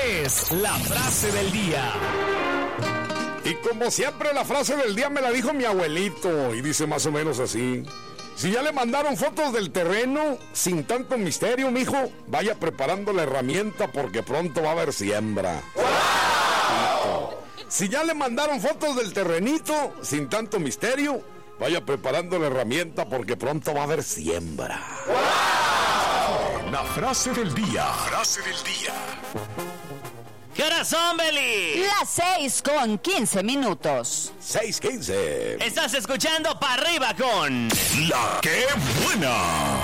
es la frase del día. Y como siempre, la frase del día me la dijo mi abuelito y dice más o menos así: si ya le mandaron fotos del terreno, sin tanto misterio, mijo, vaya preparando la herramienta porque pronto va a haber siembra. ¡Wow! Si ya le mandaron fotos del terrenito, sin tanto misterio, vaya preparando la herramienta porque pronto va a haber siembra. ¡Wow! La frase del día. Frase del día. ¿Qué horas son, Beli? Las 6:15. 6:15. Estás escuchando Pa' Arriba con La que buena.